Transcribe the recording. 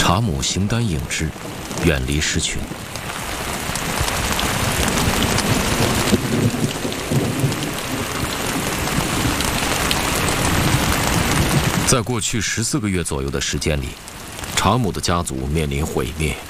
查姆形单影只，远离狮群。在过去14个月左右的时间里，查姆的家族面临毁灭。